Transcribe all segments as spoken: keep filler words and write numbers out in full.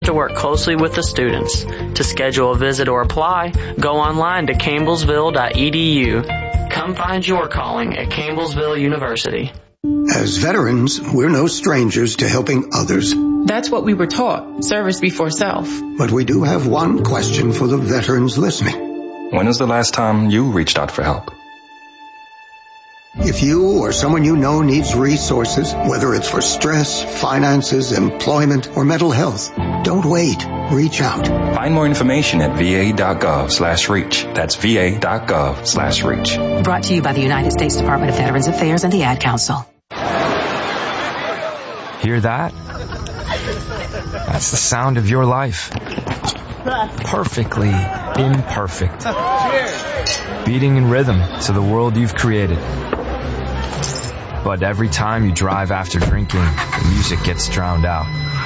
to work closely with the students. To schedule a visit or apply, go online to campbellsville dot e d u. Come find your calling at Campbellsville University. As veterans, we're no strangers to helping others. That's what we were taught, service before self. But we do have one question for the veterans listening. When was the last time you reached out for help? If you or someone you know needs resources, whether it's for stress, finances, employment, or mental health, don't wait. Reach out. Find more information at va.gov slash reach. That's va.gov slash reach. Brought to you by the United States Department of Veterans Affairs and the Ad Council. Hear that? That's the sound of your life. Perfectly imperfect. Beating in rhythm to the world you've created. But every time you drive after drinking, the music gets drowned out.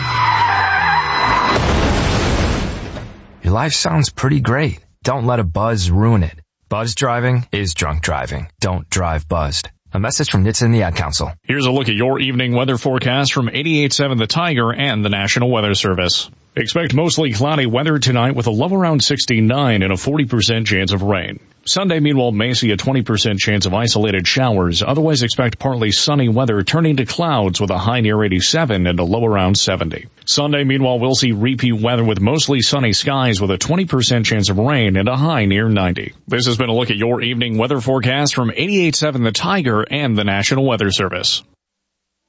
Your life sounds pretty great. Don't let a buzz ruin it. Buzz driving is drunk driving. Don't drive buzzed. A message from N H T S A and the Ad Council. Here's a look at your evening weather forecast from eighty-eight point seven The Tiger and the National Weather Service. Expect mostly cloudy weather tonight with a low around sixty-nine and a forty percent chance of rain. Sunday, meanwhile, may see a twenty percent chance of isolated showers. Otherwise, expect partly sunny weather turning to clouds with a high near eighty-seven and a low around seventy. Sunday, meanwhile, we'll see repeat weather with mostly sunny skies with a twenty percent chance of rain and a high near ninety. This has been a look at your evening weather forecast from eighty-eight point seven The Tiger and the National Weather Service.